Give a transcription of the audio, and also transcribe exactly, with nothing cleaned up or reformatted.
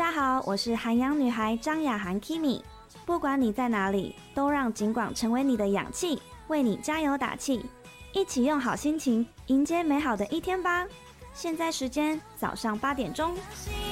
家好，我是韩阳女孩张雅涵 Kimi。不管你在哪里，都让警广成为你的氧气，为你加油打气，一起用好心情迎接美好的一天吧。现在时间早上八点钟。